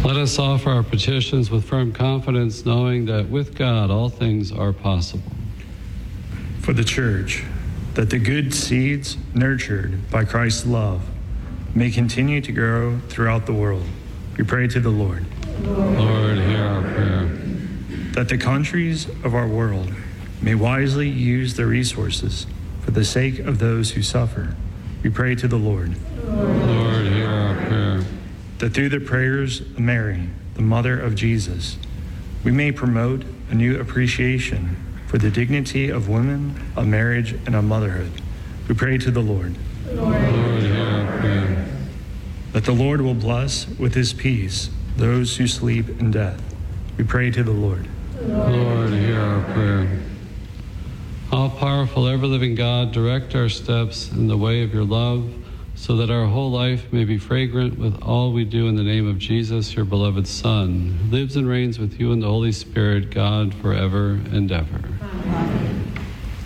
Let us offer our petitions with firm confidence, knowing that with God all things are possible. For the Church, that the good seeds nurtured by Christ's love may continue to grow throughout the world, we pray to the Lord. Lord, hear our prayer. That the countries of our world may wisely use their resources for the sake of those who suffer, we pray to the Lord. Lord, hear our prayer. That through the prayers of Mary, the mother of Jesus, we may promote a new appreciation for the dignity of women, of marriage, and of motherhood, we pray to the Lord. Lord, hear our prayer. That the Lord will bless with his peace those who sleep in death, we pray to the Lord. Lord, hear our prayer. All-powerful, ever-living God, direct our steps in the way of your love, so that our whole life may be fragrant with all we do in the name of Jesus, your beloved Son, who lives and reigns with you in the Holy Spirit, God, forever and ever. Amen.